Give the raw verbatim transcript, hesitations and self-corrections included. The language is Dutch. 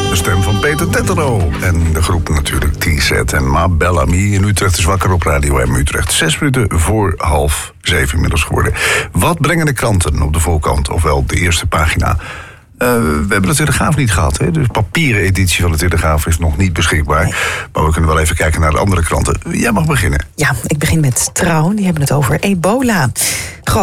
De stem van Peter Tettero. En de groep natuurlijk T-Z en Ma Bellamy. In Utrecht is wakker op Radio M Utrecht. Zes minuten voor half zeven inmiddels geworden. Wat brengen de kranten op de voorkant, ofwel de eerste pagina? Uh, we hebben de Telegraaf niet gehad. Hè? De papieren editie van de Telegraaf is nog niet beschikbaar. Nee. Maar we kunnen wel even kijken naar de andere kranten. Jij mag beginnen. Ja, ik begin met Trouw. Die hebben het over ebola.